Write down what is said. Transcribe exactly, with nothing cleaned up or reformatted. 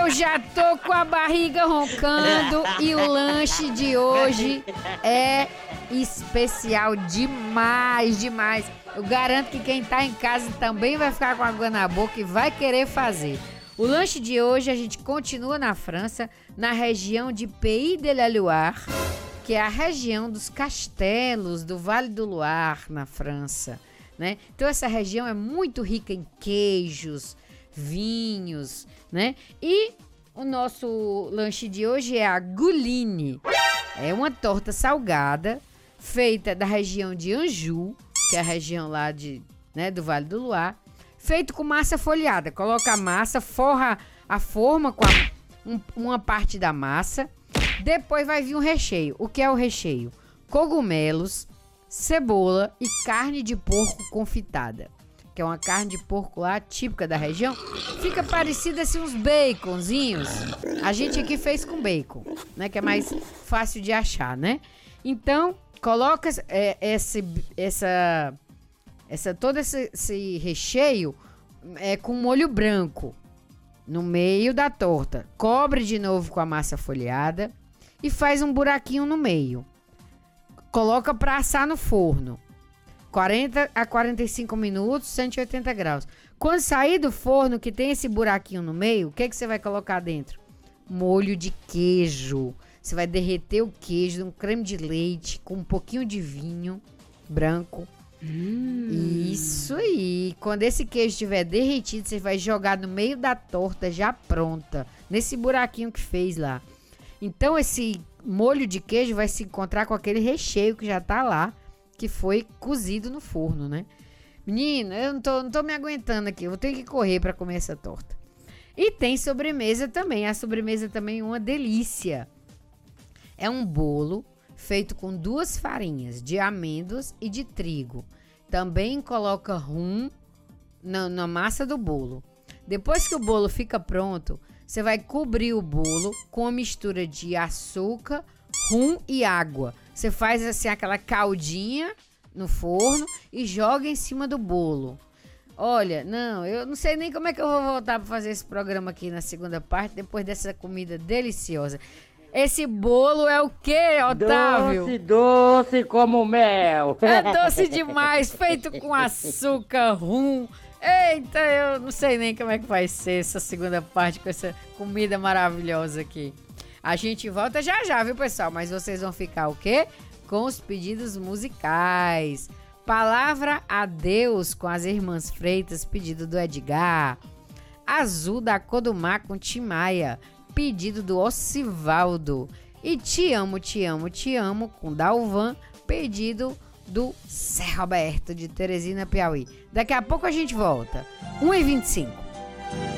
Eu já tô com a barriga roncando e o lanche de hoje é especial demais, demais. Eu garanto que quem tá em casa também vai ficar com água na boca e vai querer fazer. O lanche de hoje a gente continua na França, na região de Pays de la Loire, que é a região dos castelos do Vale do Loire, na França, né? Então essa região é muito rica em queijos, vinhos, né? E o nosso lanche de hoje é a gouline. É uma torta salgada feita da região de Anjou, que é a região lá de, né, do Vale do Loire, feito com massa folhada. Coloca a massa, forra a forma com a, um, uma parte da massa. Depois vai vir um recheio. O que é o recheio? Cogumelos, cebola e carne de porco confitada, que é uma carne de porco lá típica da região. Fica parecida assim uns baconzinhos. A gente aqui fez com bacon, né, que é mais fácil de achar, né? Então, coloca é, esse, essa, essa, todo esse, esse recheio é, com molho branco no meio da torta. Cobre de novo com a massa folhada e faz um buraquinho no meio. Coloca para assar no forno. quarenta a quarenta e cinco minutos, cento e oitenta graus. Quando sair do forno, que tem esse buraquinho no meio, o que, que você vai colocar dentro? Molho de queijo. Você vai derreter o queijo num creme de leite com um pouquinho de vinho branco. Hum. Isso aí. Quando esse queijo estiver derretido, você vai jogar no meio da torta já pronta, nesse buraquinho que fez lá. Então esse molho de queijo vai se encontrar com aquele recheio que já tá lá, que foi cozido no forno, né? Menina, eu não tô, não tô me aguentando aqui. Eu vou ter que correr para comer essa torta. E tem sobremesa também. A sobremesa também é uma delícia. É um bolo feito com duas farinhas, de amêndoas e de trigo. Também coloca rum na, na massa do bolo. Depois que o bolo fica pronto, você vai cobrir o bolo com uma mistura de açúcar, rum e água. Você faz assim aquela caldinha no forno e joga em cima do bolo. Olha, não, eu não sei nem como é que eu vou voltar para fazer esse programa aqui na segunda parte, depois dessa comida deliciosa. Esse bolo é o quê, Otávio? Doce, doce como mel. É doce demais, feito com açúcar, rum. Eita, eu não sei nem como é que vai ser essa segunda parte com essa comida maravilhosa aqui. A gente volta já já, viu, pessoal? Mas vocês vão ficar o quê? Com os pedidos musicais. Palavra Adeus com as Irmãs Freitas, pedido do Edgar. Azul da Cor do Mar com Tim Maia, pedido do Ocivaldo. E Te Amo, Te Amo, Te Amo com Dalvan, pedido do Zé Roberto de Teresina, Piauí. Daqui a pouco a gente volta. uma e vinte e cinco.